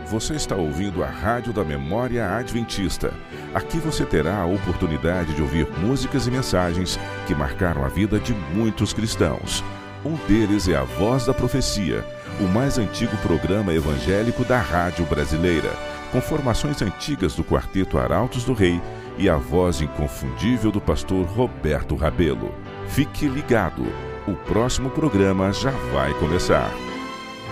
Você está ouvindo a Rádio da Memória Adventista. Aqui você terá a oportunidade de ouvir músicas e mensagens que marcaram a vida de muitos cristãos. Um deles é a Voz da Profecia, o mais antigo programa evangélico da rádio brasileira, com formações antigas do Quarteto Arautos do Rei e a voz inconfundível do pastor Roberto Rabelo. Fique ligado, o próximo programa já vai começar.